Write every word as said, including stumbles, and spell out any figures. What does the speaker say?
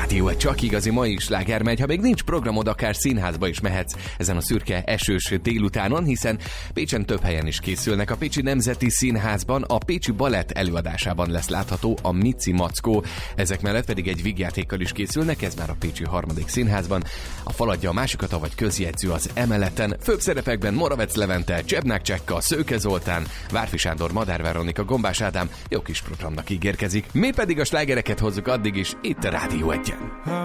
Rádió egy csak igazi mai sláger megy, ha még nincs programod, akár színházba is mehetsz ezen a szürke, esős délutánon, hiszen Pécsen több helyen is készülnek. A Pécsi Nemzeti Színházban a Pécsi Balett előadásában lesz látható a Mici Mackó. Ezek mellett pedig egy vígjátékkal is készülnek, ez már a Pécsi Harmadik Színházban. A Faladja a másikat, avagy közjegyző az emeleten. Főbb szerepekben Moravec Levente, Csebnák Csekka, Szőke Zoltán, Várfi Sándor, Madár Veronika, Gombás Ádám. Jó kis programnak ígérkezik. Mi pedig a slágereket hozzuk addig is itt a Rádió egyen.